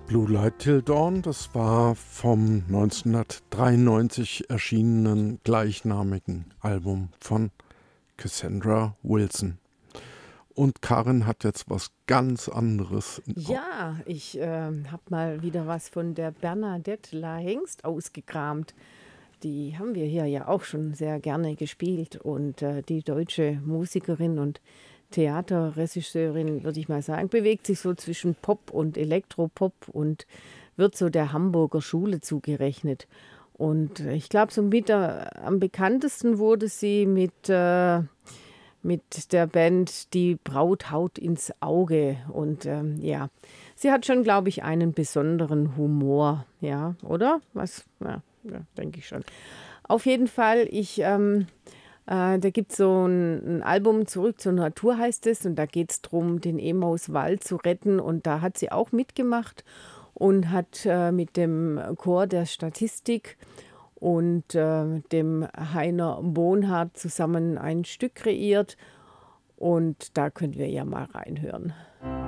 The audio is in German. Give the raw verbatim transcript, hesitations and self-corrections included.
Blue Light Till Dawn, das war vom neunzehnhundertdreiundneunzig erschienenen gleichnamigen Album von Cassandra Wilson. Und Karin hat jetzt was ganz anderes. Ja, ich äh, habe mal wieder was von der Bernadette La Hengst ausgekramt. Die haben wir hier ja auch schon sehr gerne gespielt. Und äh, die deutsche Musikerin und Theaterregisseurin, würde ich mal sagen, bewegt sich so zwischen Pop und Elektropop und wird so der Hamburger Schule zugerechnet. Und äh, ich glaube, so mit der, am bekanntesten wurde sie mit, äh, mit der Band Die Braut haut ins Auge. Und ähm, ja, sie hat schon, glaube ich, einen besonderen Humor. Ja, oder? Was? Ja, ja denke ich schon. Auf jeden Fall, ich. Ähm, äh, da gibt es so ein, ein Album, Zurück zur Natur heißt es, und da geht es darum, den Emauswald zu retten. Und da hat sie auch mitgemacht und hat äh, mit dem Chor der Statistik und äh, dem Heiner Bonhardt zusammen ein Stück kreiert. Und da können wir ja mal reinhören.